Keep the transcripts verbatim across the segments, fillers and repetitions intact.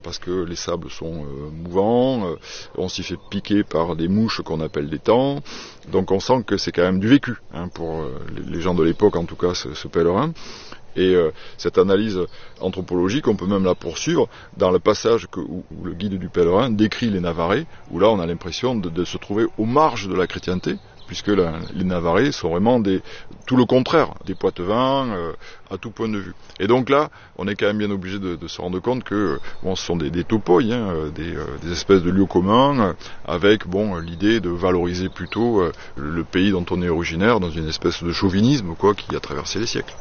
parce que les sables sont euh, mouvants, euh, on s'y fait piquer par des mouches qu'on appelle des tans, donc on sent que c'est quand même du vécu, hein, pour euh, les gens de l'époque, en tout cas, ce, ce pèlerin. Et euh, cette analyse anthropologique, on peut même la poursuivre dans le passage que, où, où le guide du pèlerin décrit les Navarrais, où là on a l'impression de, de se trouver aux marges de la chrétienté, puisque la, les Navarrais sont vraiment des, tout le contraire, des Poitevins euh, à tout point de vue. Et donc là, on est quand même bien obligé de, de se rendre compte que bon, ce sont des, des topoi, hein, des, euh, des espèces de lieux communs, euh, avec bon, l'idée de valoriser plutôt euh, le pays dont on est originaire, dans une espèce de chauvinisme quoi, qui a traversé les siècles.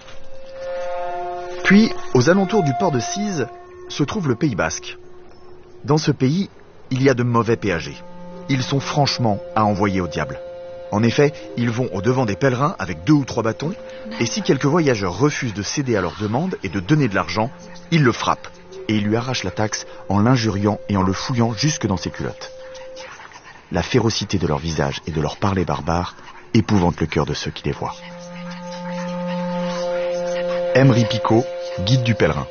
Puis, aux alentours du port de Cise, se trouve le Pays Basque. Dans ce pays, il y a de mauvais péagers. Ils sont franchement à envoyer au diable. En effet, ils vont au-devant des pèlerins avec deux ou trois bâtons, et si quelques voyageurs refusent de céder à leurs demandes et de donner de l'argent, ils le frappent, et ils lui arrachent la taxe en l'injuriant et en le fouillant jusque dans ses culottes. La férocité de leur visage et de leur parler barbare épouvante le cœur de ceux qui les voient. Emery Picot, guide du pèlerin.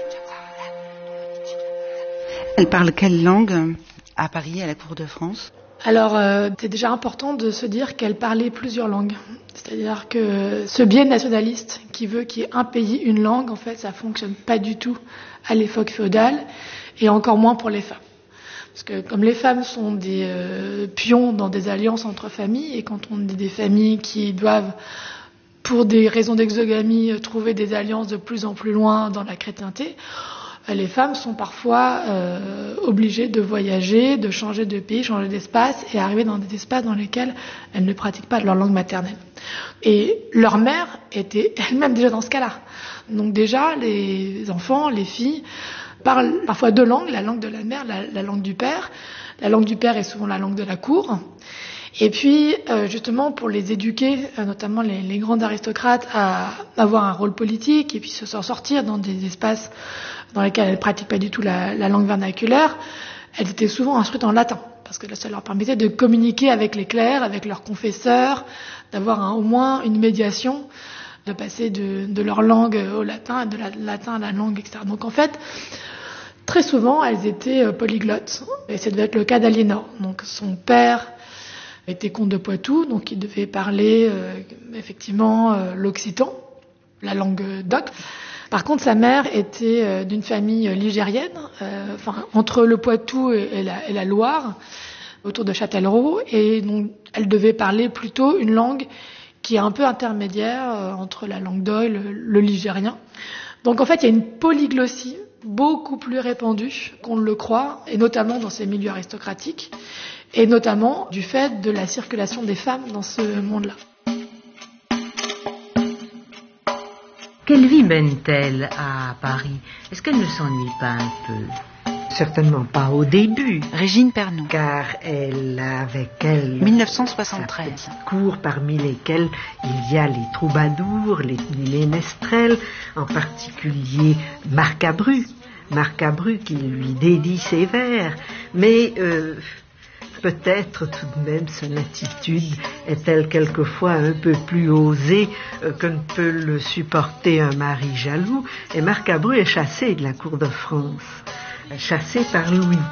Elle parle quelle langue à Paris, à la cour de France ? Alors, euh, c'est déjà important de se dire qu'elle parlait plusieurs langues. C'est-à-dire que ce biais nationaliste qui veut qu'il y ait un pays, une langue, en fait, ça fonctionne pas du tout à l'époque féodale, et encore moins pour les femmes. Parce que comme les femmes sont des euh, pions dans des alliances entre familles, et quand on dit des familles qui doivent, pour des raisons d'exogamie, trouver des alliances de plus en plus loin dans la chrétienté, les femmes sont parfois euh, obligées de voyager, de changer de pays, changer d'espace et arriver dans des espaces dans lesquels elles ne pratiquent pas leur langue maternelle. Et leur mère était elle-même déjà dans ce cas-là. Donc déjà, les enfants, les filles, parlent parfois deux langues, la langue de la mère, la, la langue du père. La langue du père est souvent la langue de la cour. Et puis, euh, justement, pour les éduquer, euh, notamment les, les grandes aristocrates, à avoir un rôle politique et puis se s'en sortir dans des espaces dans lesquels elles ne pratiquent pas du tout la, la langue vernaculaire, elles étaient souvent instruites en latin, parce que ça leur permettait de communiquer avec les clercs, avec leurs confesseurs, d'avoir un, au moins une médiation, de passer de, de leur langue au latin, de la latin à la langue, et cetera. Donc en fait, très souvent, elles étaient polyglottes, et ça devait être le cas d'Aliénor. Donc son père était comte de Poitou, donc il devait parler euh, effectivement euh, l'occitan, la langue d'oc. Par contre, sa mère était euh, d'une famille ligérienne, euh, enfin entre le Poitou et, et, la, et la Loire, autour de Châtellerault, et donc elle devait parler plutôt une langue qui est un peu intermédiaire euh, entre la langue d'oïl, le, le ligérien. Donc en fait, il y a une polyglossie beaucoup plus répandue qu'on ne le croit, et notamment dans ces milieux aristocratiques, et notamment du fait de la circulation des femmes dans ce monde-là. Quelle vie mène-t-elle à Paris ? Est-ce qu'elle ne s'ennuie pas un peu ? Certainement pas au début. Régine Pernoud. Car elle a avec elle mille neuf cent soixante-treize. Sa petite cour parmi lesquelles il y a les troubadours, les, les ménestrels, en particulier Marcabru. Marcabru qui lui dédie ses vers. Mais euh, peut-être tout de même son attitude est-elle quelquefois un peu plus osée euh, que ne peut le supporter un mari jaloux. Et Marcabru est chassé de la cour de France, chassé par Louis.